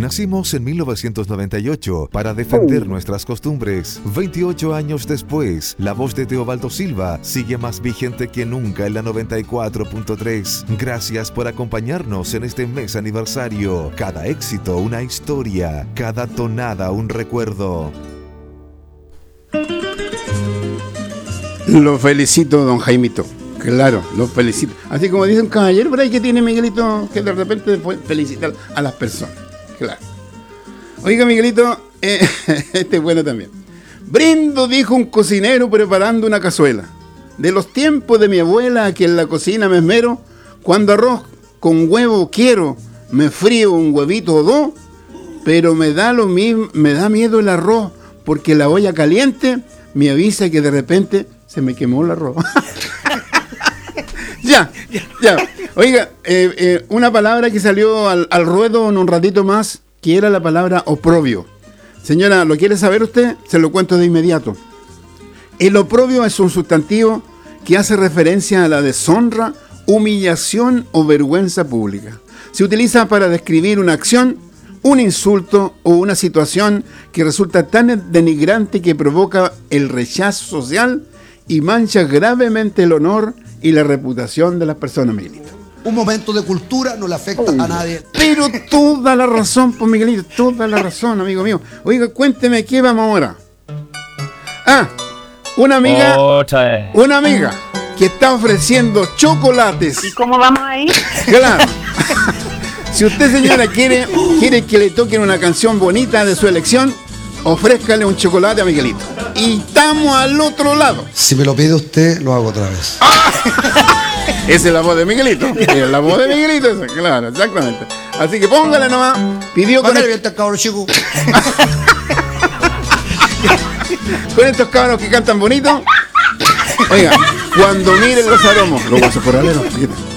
Nacimos en 1998 para defender nuestras costumbres. 28 años después, la voz de Teobaldo Silva sigue más vigente que nunca en la 94.3. Gracias por acompañarnos en este mes aniversario. Cada éxito una historia, cada tonada un recuerdo. Lo felicito, don Jaimito. Claro, lo felicito. Así como dice un caballero por ahí que tiene Miguelito, que de repente puede felicitar a las personas. Claro. Oiga, Miguelito, este es bueno también. Brindo, dijo un cocinero preparando una cazuela. De los tiempos de mi abuela, que en la cocina me esmero, cuando arroz con huevo quiero, me frío un huevito o dos, pero me da lo mismo, me da miedo el arroz, porque la olla caliente me avisa que de repente se me quemó el arroz. Ya. Oiga, una palabra que salió al ruedo en un ratito más, que era la palabra oprobio. Señora, ¿lo quiere saber usted? Se lo cuento de inmediato. El oprobio es un sustantivo que hace referencia a la deshonra, humillación o vergüenza pública. Se utiliza para describir una acción, un insulto o una situación que resulta tan denigrante que provoca el rechazo social y mancha gravemente el honor y la reputación de las personas, Miguelito. Un momento de cultura no le afecta a nadie. Pero toda la razón, pues, Miguelito, toda la razón, amigo mío. Oiga, cuénteme, ¿qué vamos ahora? Una amiga que está ofreciendo chocolates. ¿Y cómo vamos ahí? Claro. Si usted, señora, quiere que le toquen una canción bonita de su elección, ofrézcale un chocolate a Miguelito. Y estamos al otro lado. Si me lo pide usted, lo hago otra vez. Esa es la voz de Miguelito. Es la voz de Miguelito, esa, claro, exactamente. Así que póngale nomás. Pidió con con estos cabros que cantan bonito. Oiga, cuando miren los aromos, los guasos corraleros.